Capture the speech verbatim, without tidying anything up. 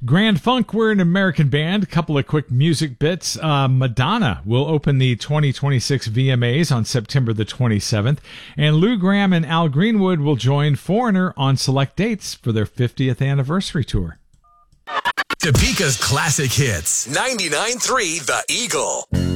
Grand Funk, we're an American band. A couple of quick music bits. Uh, Madonna will open the twenty twenty-six V M As on September the twenty-seventh, and Lou Gramm and Al Greenwood will join Foreigner on select dates for their fiftieth anniversary tour. Topeka's classic hits. ninety-nine point three The Eagle.